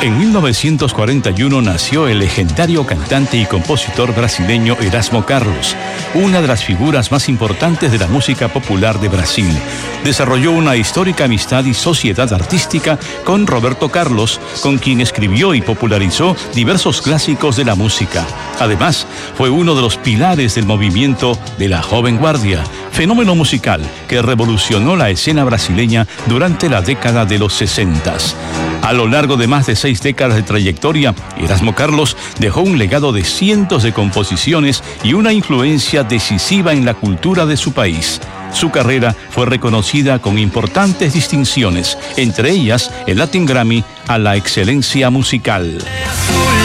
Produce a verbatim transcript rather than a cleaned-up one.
En mil novecientos cuarenta y uno nació el legendario cantante y compositor brasileño Erasmo Carlos, una de las figuras más importantes de la música popular de Brasil. Desarrolló una histórica amistad y sociedad artística con Roberto Carlos, con quien escribió y popularizó diversos clásicos de la música. Además, fue uno de los pilares del movimiento de la Joven Guardia, fenómeno musical que revolucionó la escena brasileña durante la década de los sesentas. A lo largo de más de seis décadas de trayectoria, Erasmo Carlos dejó un legado de cientos de composiciones y una influencia decisiva en la cultura de su país. Su carrera fue reconocida con importantes distinciones, entre ellas el Latin Grammy a la excelencia musical.